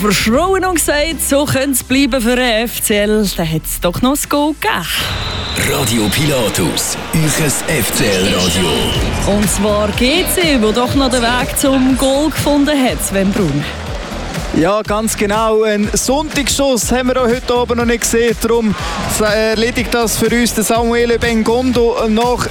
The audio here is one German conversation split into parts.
verschrauen und gesagt, so könnte es bleiben für den FCL. Dann hat es doch noch das Goal gegeben. Radio Pilatus, euer FCL-Radio. Und zwar GC, wo doch noch den Weg zum Goal gefunden hat, Sven Brun. Ja, ganz genau. Ein Sonntagsschuss haben wir auch heute oben noch nicht gesehen. Darum erledigt das für uns der Samuele Bengondo nach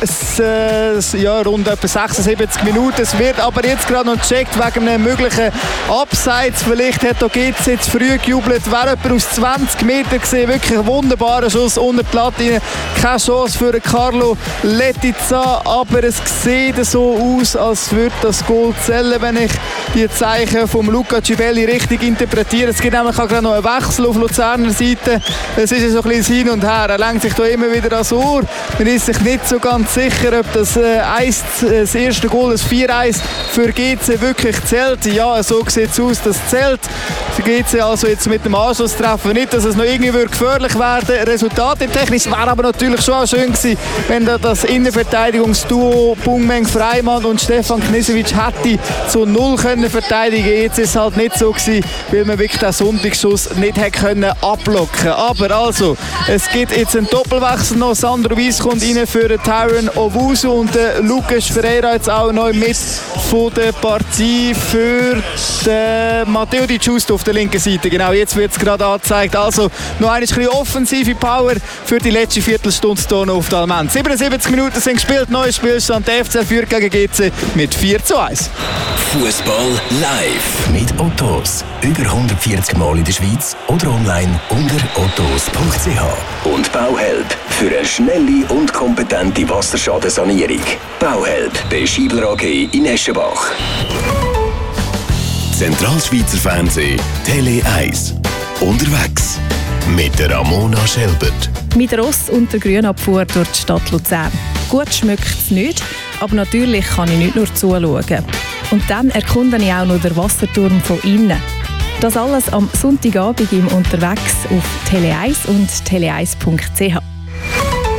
rund etwa 76 Minuten. Es wird aber jetzt gerade noch gecheckt wegen einem möglichen Abseits. Vielleicht hat auch GC zu früh gejubelt. Wäre jemand aus 20 Metern gesehen. Wirklich ein wunderbarer Schuss unter die Latte. Keine Chance für Carlo Letizia. Aber es sieht so aus, als würde das Goal zählen, wenn ich die Zeichen von Luca Civelli richtig interpretieren. Es gibt nämlich auch gerade noch einen Wechsel auf Luzerner Seite. Es ist so ein bisschen hin und her. Er lenkt sich da immer wieder ans Ohr. Man ist sich nicht so ganz sicher, ob das erste Goal, das 4-1 für GC wirklich zählt. Ja, so sieht es aus, das zählt. Für GC also jetzt mit dem Anschlusstreffer nicht, dass es noch irgendwie gefährlich werden würde. Resultat im Technisch wäre aber natürlich schon auch schön gewesen, wenn da das Innenverteidigungsduo Bungmeng Freimann und Stefan Knisewitsch hätte zu 0 können verteidigen. Jetzt ist es halt nicht so gewesen, weil man wirklich den Sonntagsschuss nicht hätte können abblocken. Aber also, es gibt jetzt einen Doppelwechsel noch. Sandro Weiss kommt rein für Tyron Owusu und Lucas Ferreira jetzt auch neu mit von der Partie für Matteo Di Giusto auf der linken Seite. Genau, jetzt wird es gerade angezeigt. Also noch eine bisschen offensive Power für die letzte Viertelstunde hier auf der Almend. 77 Minuten sind gespielt, neuer Spielstand. Der FCL führt gegen GC mit 4-1. Fußball live mit Ottos. Über 140 Mal in der Schweiz oder online unter ottos.ch. Und Bauhelp für eine schnelle und kompetente Wasserschadensanierung. Bauhelp bei Schiebler AG in Eschenbach. Zentralschweizer Fernsehen, Tele 1. Unterwegs mit der Ramona Schelbert. Mit Ross und der Grünabfuhr durch die Stadt Luzern. Gut schmeckt es nicht, aber natürlich kann ich nicht nur zuschauen. Und dann erkunde ich auch noch den Wasserturm von innen. Das alles am Sonntagabend im Unterwegs auf Tele 1 und tele1.ch.